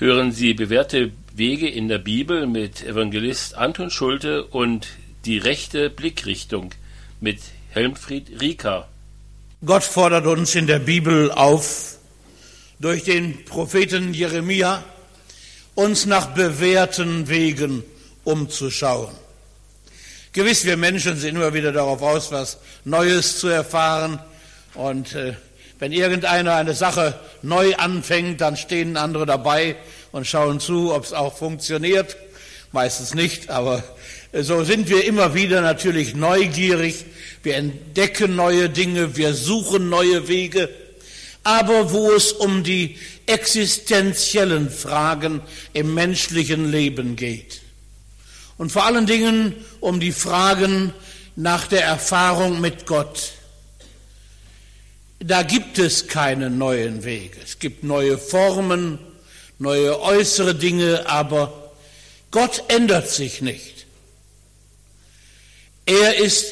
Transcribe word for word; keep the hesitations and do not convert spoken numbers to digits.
hören Sie bewährte Wege in der Bibel mit Evangelist Anton Schulte und die rechte Blickrichtung mit Helmfried Rieker. Gott fordert uns in der Bibel auf, durch den Propheten Jeremia uns nach bewährten Wegen umzuschauen. Gewiss, wir Menschen sind immer wieder darauf aus, was Neues zu erfahren. Und äh, wenn irgendeiner eine Sache neu anfängt, dann stehen andere dabei und schauen zu, ob es auch funktioniert. Meistens nicht, aber äh, so sind wir immer wieder natürlich neugierig. Wir entdecken neue Dinge, wir suchen neue Wege. Aber wo es um die existenziellen Fragen im menschlichen Leben geht und vor allen Dingen um die Fragen nach der Erfahrung mit Gott, da gibt es keine neuen Wege. Es gibt neue Formen, neue äußere Dinge, aber Gott ändert sich nicht. Er ist